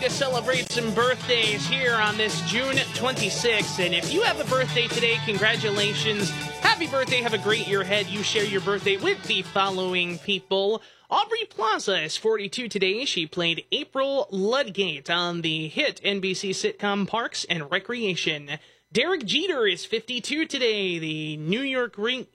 to celebrate some birthdays here on this June 26th. And if you have a birthday today, congratulations. Happy birthday. Have a great year ahead. You share your birthday with the following people. Aubrey Plaza is 42 today. She played April Ludgate on the hit NBC sitcom Parks and Recreation. Derek Jeter is 52 today. The New York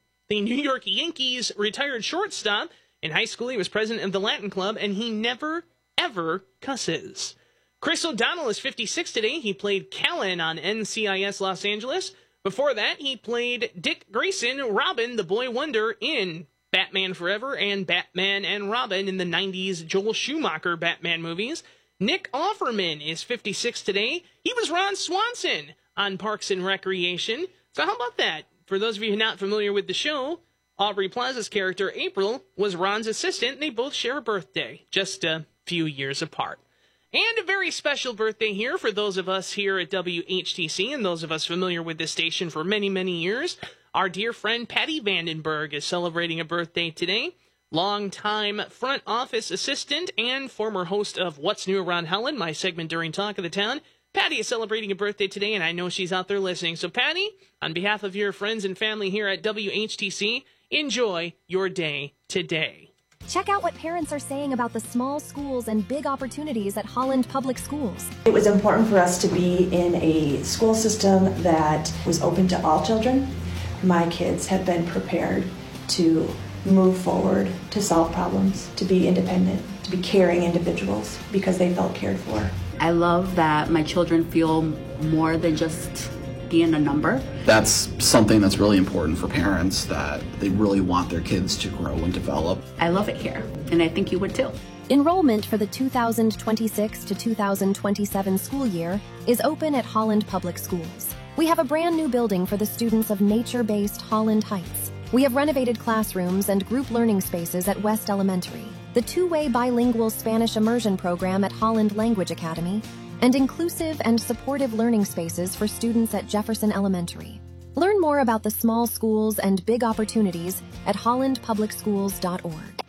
Yankees retired shortstop. In high school, he was president of the Latin Club, and he never, ever cusses. Chris O'Donnell is 56 today. He played Callan on NCIS Los Angeles. Before that, he played Dick Grayson, Robin, the Boy Wonder, in Batman Forever and Batman and Robin in the 90s Joel Schumacher Batman movies. Nick Offerman is 56 today. He was Ron Swanson on Parks and Recreation. So how about that? For those of you not familiar with the show, Aubrey Plaza's character, April, was Ron's assistant. They both share a birthday, just a few years apart. And a very special birthday here for those of us here at WHTC and those of us familiar with this station for many, many years. Our dear friend Patty Vandenberg is celebrating a birthday today. Longtime front office assistant and former host of What's New Around Holland, my segment during Talk of the Town. Patty is celebrating a birthday today, and I know she's out there listening. So, Patty, on behalf of your friends and family here at WHTC, enjoy your day today. Check out what parents are saying about the small schools and big opportunities at Holland Public Schools. It was important for us to be in a school system that was open to all children. My kids have been prepared to move forward, to solve problems, to be independent, to be caring individuals because they felt cared for. I love that my children feel more than just being a number. That's something that's really important for parents, that they really want their kids to grow and develop. I love it here, and I think you would too. Enrollment for the 2026 to 2027 school year is open at Holland Public Schools. We have a brand new building for the students of nature-based Holland Heights. We have renovated classrooms and group learning spaces at West Elementary, the two-way bilingual Spanish immersion program at Holland Language Academy, and inclusive and supportive learning spaces for students at Jefferson Elementary. Learn more about the small schools and big opportunities at hollandpublicschools.org.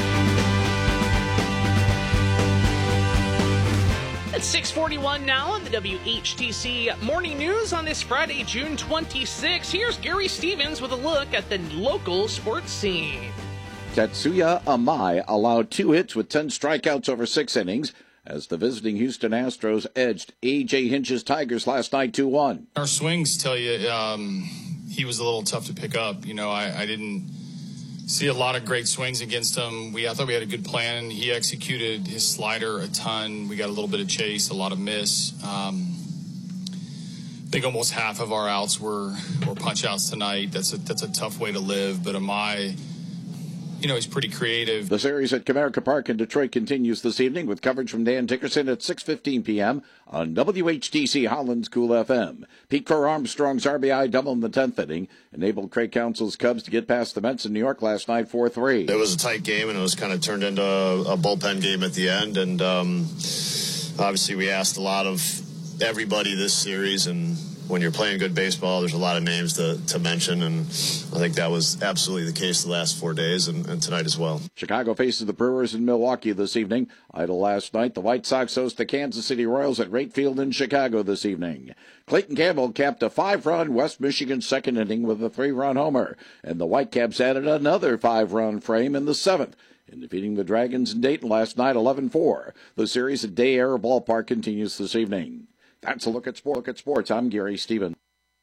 It's 6:41 now on the WHTC Morning News on this Friday, June 26. Here's Gary Stevens with a look at the local sports scene. Tetsuya Amai allowed 2 hits with 10 strikeouts over 6 innings as the visiting Houston Astros edged A.J. Hinch's Tigers last night 2-1. Our swings tell you he was a little tough to pick up. You know, I didn't see a lot of great swings against him. I thought we had a good plan. He executed his slider a ton. We got a little bit of chase, a lot of miss. I think almost half of our outs were punch outs tonight. That's a tough way to live, but Amai, you know, he's pretty creative. The series at Comerica Park in Detroit continues this evening with coverage from Dan Dickerson at 6:15 p.m. on WHTC Holland's Cool FM. Pete Crow Armstrong's RBI double in the 10th inning enabled Craig Counsell's Cubs to get past the Mets in New York last night 4-3. It was a tight game, and it was kind of turned into a bullpen game at the end. And obviously we asked a lot of everybody this series, and when you're playing good baseball, there's a lot of names to mention, and I think that was absolutely the case the last 4 days and tonight as well. Chicago faces the Brewers in Milwaukee this evening. Idle last night, the White Sox host the Kansas City Royals at Wright Field in Chicago this evening. Clayton Campbell capped a 5-run West Michigan second inning with a 3-run homer, and the Whitecaps added another 5-run frame in the 7th. In defeating the Dragons in Dayton last night 11-4. The series at Day Air Ballpark continues this evening. That's a look at sports. I'm Gary Stevens.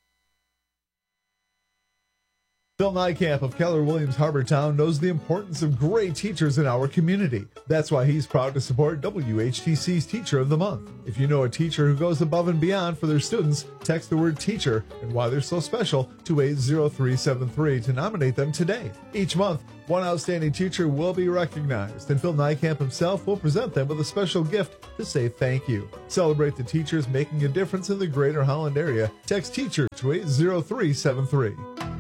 Phil Nykamp of Keller Williams Harbortown knows the importance of great teachers in our community. That's why he's proud to support WHTC's Teacher of the Month. If you know a teacher who goes above and beyond for their students, text the word teacher and why they're so special to 80373 to nominate them today. Each month, one outstanding teacher will be recognized, and Phil Nykamp himself will present them with a special gift to say thank you. Celebrate the teachers making a difference in the greater Holland area. Text teacher to 80373.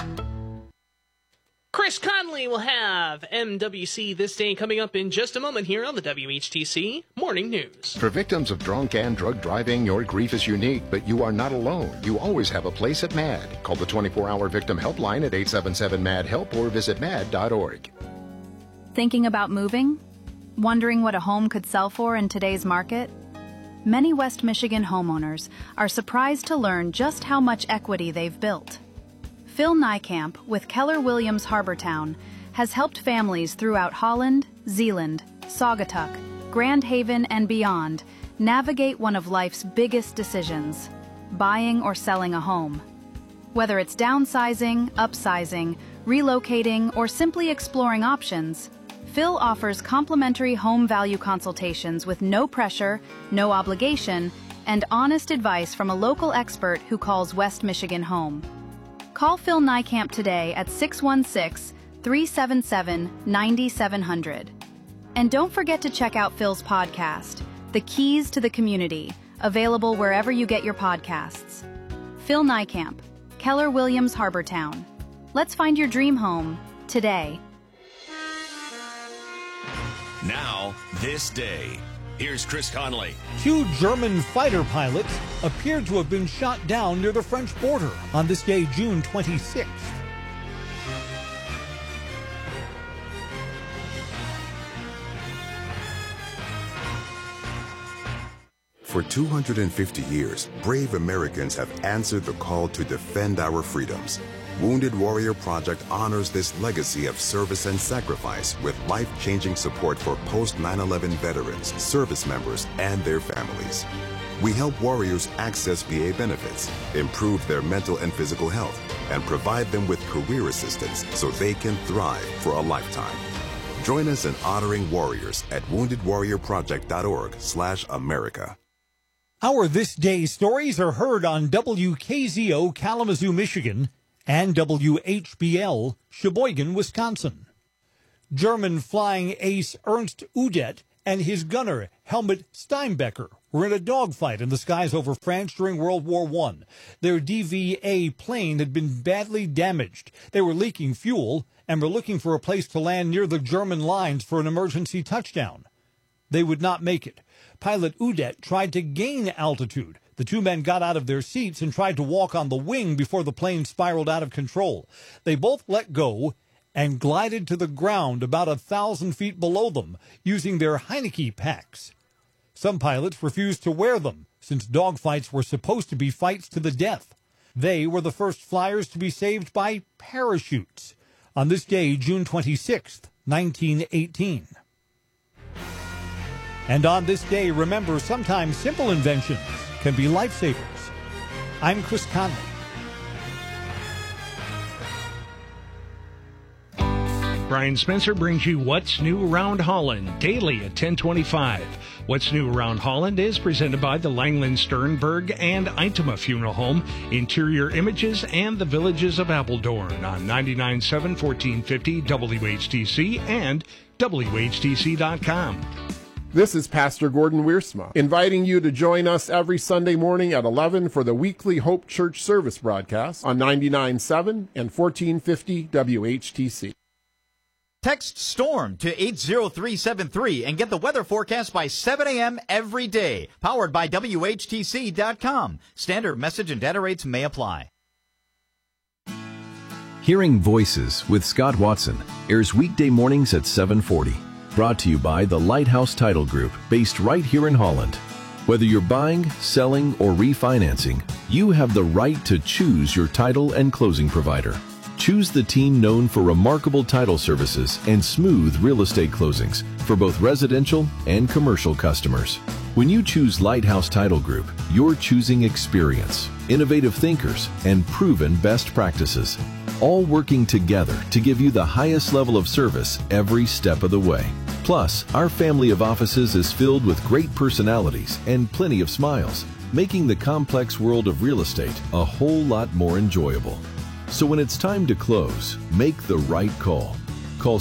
Chris Conley will have MWC This Day coming up in just a moment here on the WHTC Morning News. For victims of drunk and drug driving, your grief is unique, but you are not alone. You always have a place at MAD. Call the 24-hour victim helpline at 877-MAD-HELP or visit mad.org. Thinking about moving? Wondering what a home could sell for in today's market? many West Michigan homeowners are surprised to learn just how much equity they've built. Phil Nijkamp with Keller Williams Harbortown has helped families throughout Holland, Zeeland, Saugatuck, Grand Haven, and beyond navigate one of life's biggest decisions, buying or selling a home. Whether it's downsizing, upsizing, relocating, or simply exploring options, Phil offers complimentary home value consultations with no pressure, no obligation, and honest advice from a local expert who calls West Michigan home. Call Phil Nijkamp today at 616-377-9700. And don't forget to check out Phil's podcast, The Keys to the Community, available wherever you get your podcasts. Phil Nijkamp, Keller Williams Harbortown. Let's find your dream home today. Now, this day. Here's Chris Conley. 2 German fighter pilots appeared to have been shot down near the French border on this day, June 26th. For 250 years, brave Americans have answered the call to defend our freedoms. Wounded Warrior Project honors this legacy of service and sacrifice with life-changing support for post-9/11 veterans, service members, and their families. We help warriors access VA benefits, improve their mental and physical health, and provide them with career assistance so they can thrive for a lifetime. Join us in honoring warriors at woundedwarriorproject.org/America. Our This Day stories are heard on WKZO Kalamazoo, Michigan, and WHBL Sheboygan, Wisconsin. German flying ace Ernst Udet and his gunner Helmut Steinbecker were in a dogfight in the skies over France during World War I. Their DVA plane had been badly damaged. They were leaking fuel and were looking for a place to land near the German lines for an emergency touchdown. They would not make it. Pilot Udet tried to gain altitude. The 2 men got out of their seats and tried to walk on the wing before the plane spiraled out of control. They both let go and glided to the ground about 1,000 feet below them using their Heineke packs. Some pilots refused to wear them since dogfights were supposed to be fights to the death. They were the first flyers to be saved by parachutes on this day, June 26th, 1918. And on this day, remember, sometimes simple inventions can be lifesavers. I'm Chris Conley. Brian Spencer brings you What's New Around Holland daily at 10:25. What's New Around Holland is presented by the Langland Sternberg and Eitema Funeral Home, Interior Images, and the Villages of Appledorn on 99.7 1450 WHTC and WHTC.com. This is Pastor Gordon Wiersma, inviting you to join us every Sunday morning at 11 for the weekly Hope Church service broadcast on 99.7 and 1450 WHTC. Text STORM to 80373 and get the weather forecast by 7 a.m. every day. Powered by WHTC.com. Standard message and data rates may apply. Hearing Voices with Scott Watson airs weekday mornings at 7:40. Brought to you by the Lighthouse Title Group, based right here in Holland. Whether you're buying, selling, or refinancing, you have the right to choose your title and closing provider. Choose the team known for remarkable title services and smooth real estate closings for both residential and commercial customers. When you choose Lighthouse Title Group, you're choosing experience, innovative thinkers, and proven best practices, all working together to give you the highest level of service every step of the way. Plus, our family of offices is filled with great personalities and plenty of smiles, making the complex world of real estate a whole lot more enjoyable. So when it's time to close, make the right call. Call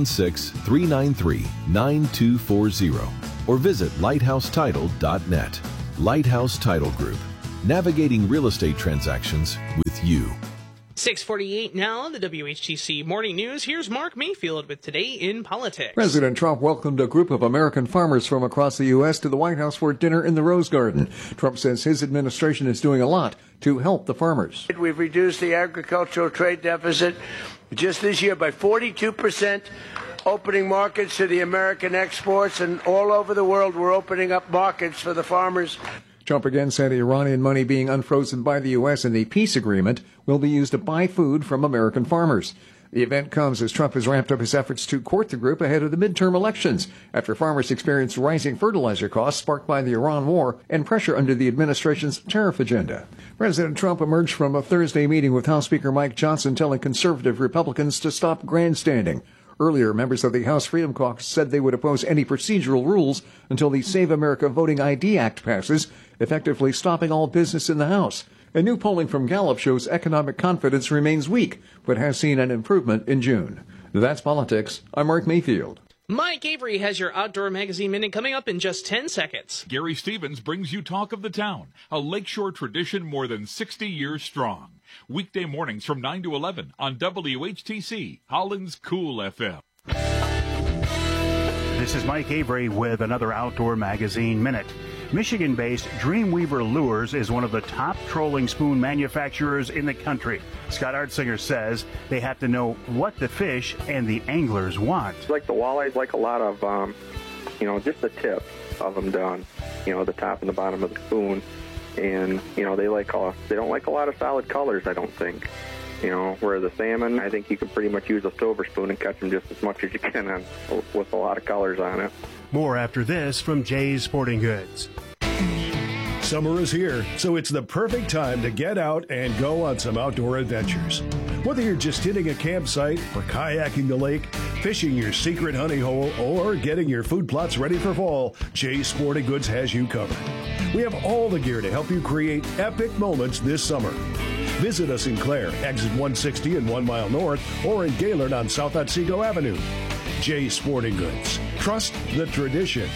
616-393-9240 or visit lighthousetitle.net. Lighthouse Title Group, navigating real estate transactions with you. 6:48 now, the WHTC Morning News. Here's Mark Mayfield with Today in Politics. President Trump welcomed a group of American farmers from across the U.S. to the White House for dinner in the Rose Garden. Trump says his administration is doing a lot to help the farmers. We've reduced the agricultural trade deficit just this year by 42%. opening markets to the American exports, and all over the world we're opening up markets for the farmers. Trump again said Iranian money being unfrozen by the U.S. in the peace agreement will be used to buy food from American farmers. The event comes as Trump has ramped up his efforts to court the group ahead of the midterm elections after farmers experienced rising fertilizer costs sparked by the Iran war and pressure under the administration's tariff agenda. President Trump emerged from a Thursday meeting with House Speaker Mike Johnson telling conservative Republicans to stop grandstanding. Earlier, members of the House Freedom Caucus said they would oppose any procedural rules until the Save America Voting ID Act passes, effectively stopping all business in the House. A new polling from Gallup shows economic confidence remains weak, but has seen an improvement in June. That's politics. I'm Mark Mayfield. Mike Avery has your Outdoor Magazine Minute coming up in just 10 seconds. Gary Stevens brings you Talk of the Town, a lakeshore tradition more than 60 years strong. Weekday mornings from 9 to 11 on WHTC, Holland's Cool FM. This is Mike Avery with another Outdoor Magazine Minute. Michigan-based Dreamweaver Lures is one of the top trolling spoon manufacturers in the country. Scott Artsinger says they have to know what the fish and the anglers want. Like the walleyes, like a lot of, just the tip of them done, the top and the bottom of the spoon. And, they don't like a lot of solid colors, I don't think. Where the salmon, I think you can pretty much use a silver spoon and catch them just as much as you can with a lot of colors on it. More after this from Jay's Sporting Goods. Summer is here, so it's the perfect time to get out and go on some outdoor adventures. Whether you're just hitting a campsite or kayaking the lake, fishing your secret honey hole, or getting your food plots ready for fall, Jay's Sporting Goods has you covered. We have all the gear to help you create epic moments this summer. Visit us in Clare, exit 160 and 1 mile north, or in Gaylord on South Otsego Avenue. Jay's Sporting Goods. Trust the tradition.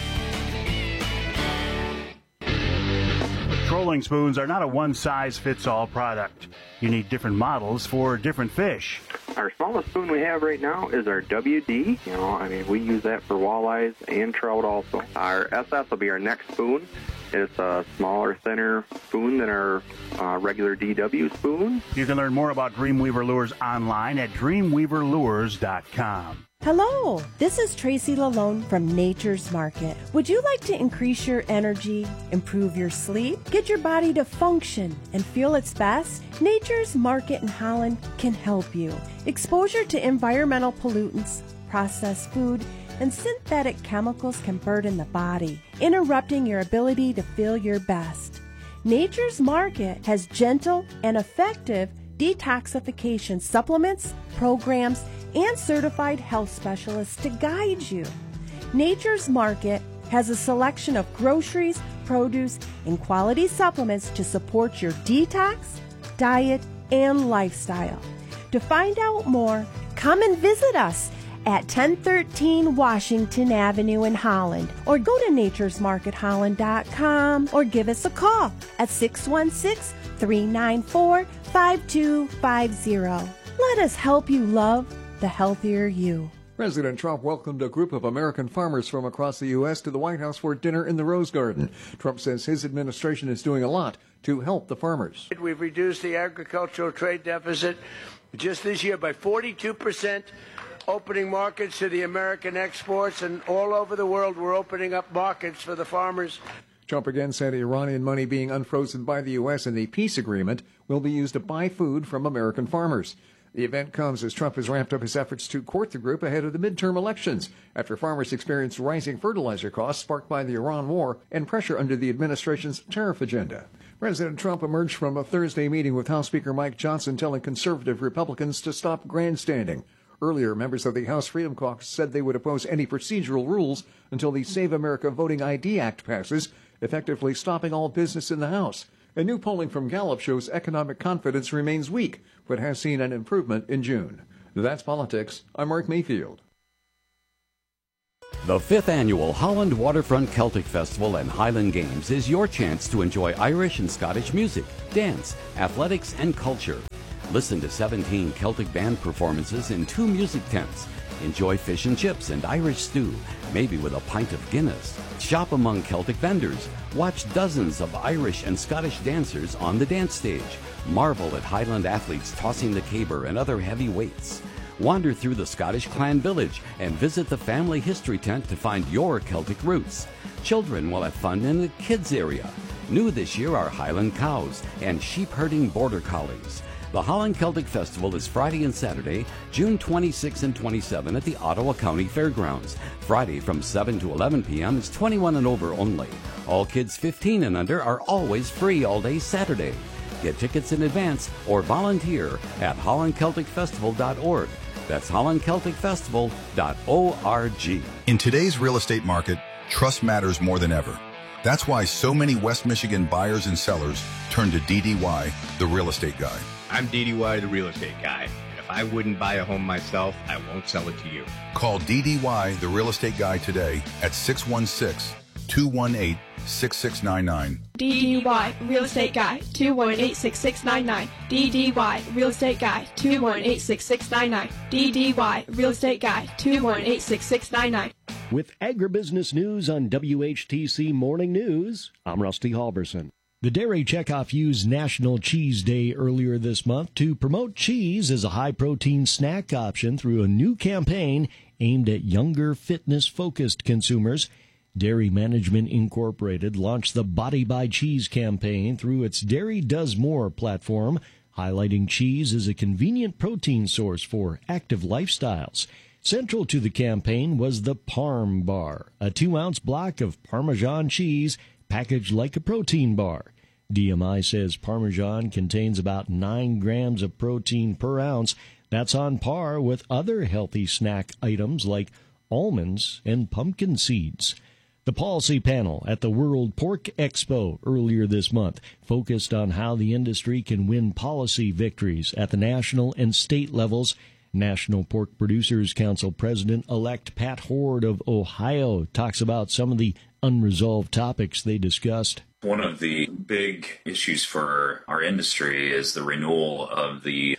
Trolling spoons are not a one-size-fits-all product. You need different models for different fish. Our smallest spoon we have right now is our WD. We use that for walleyes and trout also. Our SS will be our next spoon. It's a smaller, thinner spoon than our regular DW spoon. You can learn more about Dreamweaver Lures online at dreamweaverlures.com. Hello, this is Tracy Lalone from Nature's Market. Would you like to increase your energy, improve your sleep, get your body to function and feel its best? Nature's Market in Holland can help you. Exposure to environmental pollutants, processed food, and synthetic chemicals can burden the body, interrupting your ability to feel your best. Nature's Market has gentle and effective detoxification supplements, programs, and certified health specialists to guide you. Nature's Market has a selection of groceries, produce, and quality supplements to support your detox, diet, and lifestyle. To find out more, come and visit us at 1013 Washington Avenue in Holland, or go to naturesmarketholland.com, or give us a call at 616-394-5250. Let us help you love the healthier you. President Trump welcomed a group of American farmers from across the U.S. to the White House for dinner in the Rose Garden. Trump says his administration is doing a lot to help the farmers. We've reduced the agricultural trade deficit just this year by 42%, opening markets to the American exports, and all over the world we're opening up markets for the farmers. Trump again said Iranian money being unfrozen by the U.S. in the peace agreement will be used to buy food from American farmers. The event comes as Trump has ramped up his efforts to court the group ahead of the midterm elections after farmers experienced rising fertilizer costs sparked by the Iran war and pressure under the administration's tariff agenda. President Trump emerged from a Thursday meeting with House Speaker Mike Johnson telling conservative Republicans to stop grandstanding. Earlier, members of the House Freedom Caucus said they would oppose any procedural rules until the Save America Voting ID Act passes, effectively stopping all business in the House. A new polling from Gallup shows economic confidence remains weak, but has seen an improvement in June. That's politics. I'm Mark Mayfield. The 5th Annual Holland Waterfront Celtic Festival and Highland Games is your chance to enjoy Irish and Scottish music, dance, athletics, and culture. Listen to 17 Celtic band performances in 2 music tents. Enjoy fish and chips and Irish stew, maybe with a pint of Guinness. Shop among Celtic vendors. Watch dozens of Irish and Scottish dancers on the dance stage. Marvel at Highland athletes tossing the caber and other heavy weights. Wander through the Scottish clan village and visit the family history tent to find your Celtic roots. Children will have fun in the kids area. New this year are Highland cows and sheep herding border collies. The Holland Celtic Festival is Friday and Saturday, June 26 and 27 at the Ottawa County Fairgrounds. Friday from 7 to 11 p.m. is 21 and over only. All kids 15 and under are always free all day Saturday. Get tickets in advance or volunteer at hollandcelticfestival.org. That's hollandcelticfestival.org. In today's real estate market, trust matters more than ever. That's why so many West Michigan buyers and sellers turn to DDY, the real estate guy. I'm DDY, the real estate guy. And if I wouldn't buy a home myself, I won't sell it to you. Call DDY, the real estate guy today at 616-218-6699. DDY, real estate guy, 218-6699. DDY, real estate guy, 218-6699. DDY, real estate guy, 218-6699. With agribusiness news on WHTC Morning News, I'm Rusty Halverson. The Dairy Checkoff used National Cheese Day earlier this month to promote cheese as a high-protein snack option through a new campaign aimed at younger, fitness-focused consumers. Dairy Management Incorporated launched the Body by Cheese campaign through its Dairy Does More platform, highlighting cheese as a convenient protein source for active lifestyles. Central to the campaign was the Parm Bar, a 2-ounce block of Parmesan cheese packaged like a protein bar. DMI says Parmesan contains about 9 grams of protein per ounce. That's on par with other healthy snack items like almonds and pumpkin seeds. The policy panel at the World Pork Expo earlier this month focused on how the industry can win policy victories at the national and state levels. National Pork Producers Council President-elect Pat Horde of Ohio talks about some of the unresolved topics they discussed. One of the big issues for our industry is the renewal of the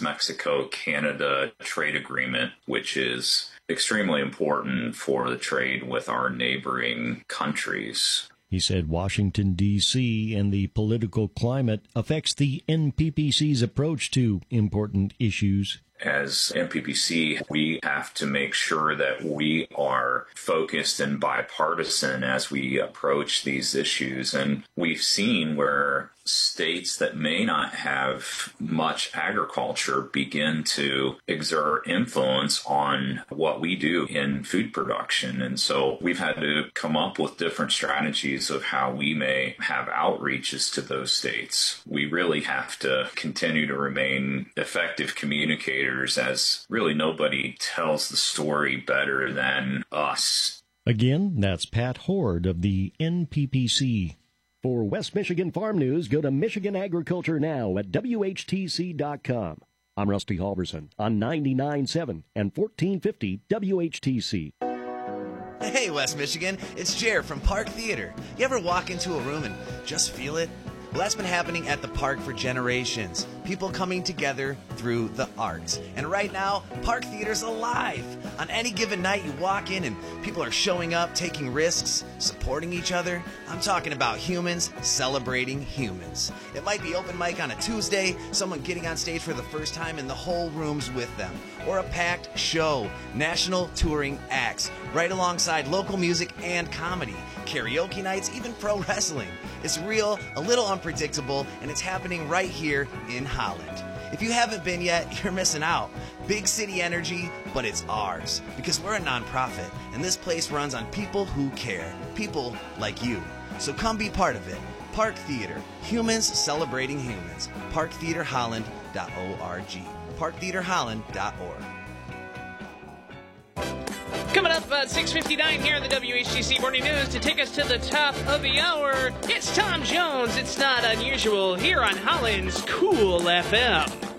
U.S.-Mexico-Canada trade agreement, which is extremely important for the trade with our neighboring countries. He said Washington, D.C. and the political climate affects the NPPC's approach to important issues. As NPPC, we have to make sure that we are focused and bipartisan as we approach these issues. And we've seen where states that may not have much agriculture begin to exert influence on what we do in food production. And so we've had to come up with different strategies of how we may have outreaches to those states. We really have to continue to remain effective communicators, as really nobody tells the story better than us. Again, that's Pat Horde of the NPPC. For West Michigan Farm News, go to Michigan Agriculture Now at WHTC.com. I'm Rusty Halverson on 99.7 and 1450 WHTC. Hey, West Michigan, it's Jer from Park Theater. You ever walk into a room and just feel it? Well, that's been happening at the park for generations. People coming together through the arts. And right now, Park Theater's alive. On any given night, you walk in and people are showing up, taking risks, supporting each other. I'm talking about humans celebrating humans. It might be open mic on a Tuesday, someone getting on stage for the first time and the whole room's with them. Or a packed show, national touring acts, right alongside local music and comedy. Karaoke nights, even pro wrestling. It's real, a little unpredictable, and it's happening right here in Holland. If you haven't been yet, you're missing out. Big city energy, but it's ours. Because we're a nonprofit, and this place runs on people who care. People like you. So come be part of it. Park Theater. Humans celebrating humans. ParkTheaterHolland.org. ParkTheaterHolland.org. Coming up at 6:59 here in the WHTC Morning News to take us to the top of the hour, it's Tom Jones. It's not unusual here on Holland's Cool FM.